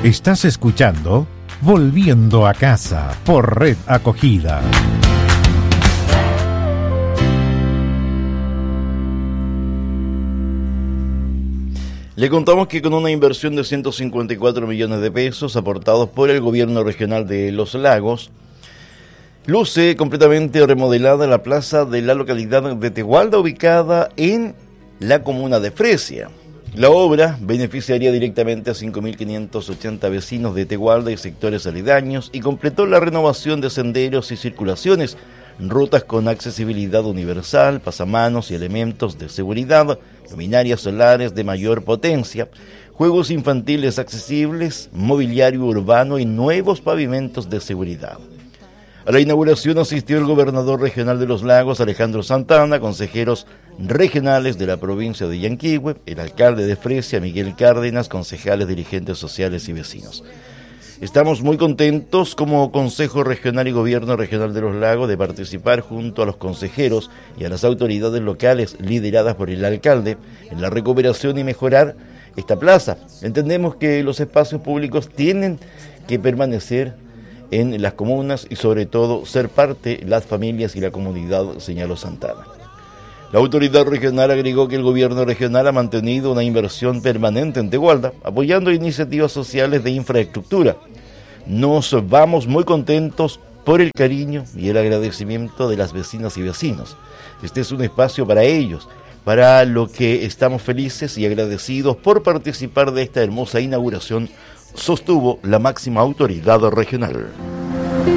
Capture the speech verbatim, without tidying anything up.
Estás escuchando Volviendo a Casa por Red Acogida. Le contamos que con una inversión de ciento cincuenta y cuatro millones de pesos aportados por el gobierno regional de Los Lagos, luce completamente remodelada la plaza de la localidad de Tegualda, ubicada en la comuna de Fresia. La obra beneficiaría directamente a cinco mil quinientos ochenta vecinos de Tegualda y sectores aledaños y completó la renovación de senderos y circulaciones, rutas con accesibilidad universal, pasamanos y elementos de seguridad, luminarias solares de mayor potencia, juegos infantiles accesibles, mobiliario urbano y nuevos pavimentos de seguridad. A la inauguración asistió el gobernador regional de Los Lagos, Alejandro Santana, consejeros regionales de la provincia de Yanquihue, el alcalde de Fresia, Miguel Cárdenas, concejales, dirigentes sociales y vecinos. Estamos muy contentos como Consejo Regional y Gobierno Regional de Los Lagos de participar junto a los consejeros y a las autoridades locales lideradas por el alcalde en la recuperación y mejorar esta plaza. Entendemos que los espacios públicos tienen que permanecer en las comunas y sobre todo ser parte las familias y la comunidad, señaló Santana. La autoridad regional agregó que el gobierno regional ha mantenido una inversión permanente en Tegualda, apoyando iniciativas sociales de infraestructura. Nos vamos muy contentos por el cariño y el agradecimiento de las vecinas y vecinos. Este es un espacio para ellos, para lo que estamos felices y agradecidos por participar de esta hermosa inauguración, sostuvo la máxima autoridad regional.